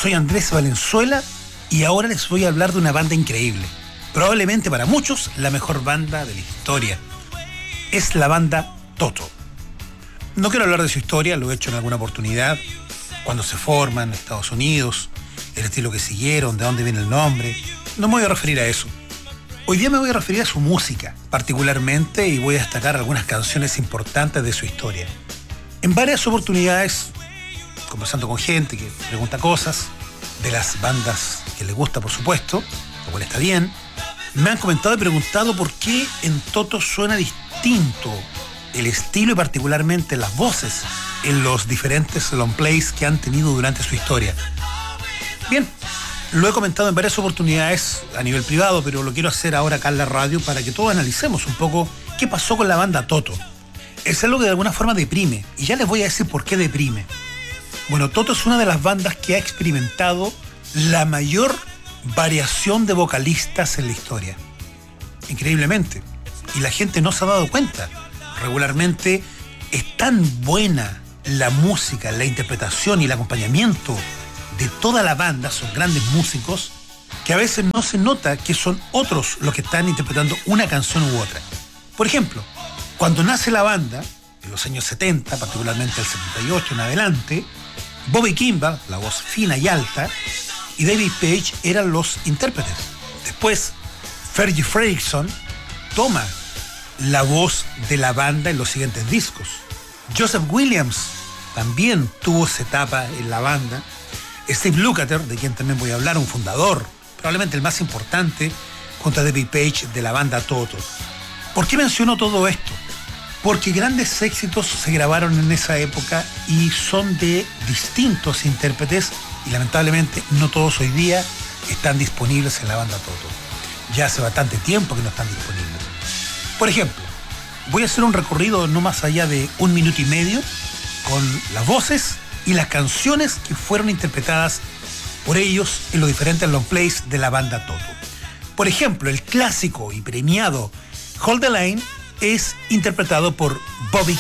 soy Andrés Valenzuela y ahora les voy a hablar de una banda increíble. Probablemente para muchos la mejor banda de la historia. Es la banda Toto. No quiero hablar de su historia, lo he hecho en alguna oportunidad, cuando se forman en Estados Unidos, el estilo que siguieron, de dónde viene el nombre. No me voy a referir a eso. Hoy día me voy a referir a su música, particularmente, y voy a destacar algunas canciones importantes de su historia. En varias oportunidades, conversando con gente que pregunta cosas, de las bandas que les gusta, por supuesto, lo cual está bien, me han comentado y preguntado por qué en Toto suena distinto el estilo y particularmente las voces en los diferentes long plays que han tenido durante su historia. Bien, lo he comentado en varias oportunidades a nivel privado, pero lo quiero hacer ahora acá en la radio para que todos analicemos un poco qué pasó con la banda Toto. Es algo que de alguna forma deprime, y ya les voy a decir por qué deprime. Bueno, Toto es una de las bandas que ha experimentado la mayor variación de vocalistas en la historia. Increíblemente. Y la gente no se ha dado cuenta. Regularmente es tan buena la música, la interpretación y el acompañamiento de toda la banda, son grandes músicos, que a veces no se nota que son otros los que están interpretando una canción u otra. Por ejemplo, cuando nace la banda, en los años 70, particularmente el 78 en adelante, Bobby Kimball, la voz fina y alta, y David Paich eran los intérpretes. Después, Fergie Frederiksen toma la voz de la banda en los siguientes discos. Joseph Williams también tuvo esa etapa en la banda. Steve Lukather, de quien también voy a hablar, un fundador, probablemente el más importante, junto a David Paich de la banda Toto. ¿Por qué menciono todo esto? Porque grandes éxitos se grabaron en esa época y son de distintos intérpretes y lamentablemente no todos hoy día están disponibles en la banda Toto. Ya hace bastante tiempo que no están disponibles. Por ejemplo, voy a hacer un recorrido no más allá de 1 minuto y medio con las voces y las canciones que fueron interpretadas por ellos en los diferentes long plays de la banda Toto. Por ejemplo, el clásico y premiado Hold the Line es interpretado por Bobby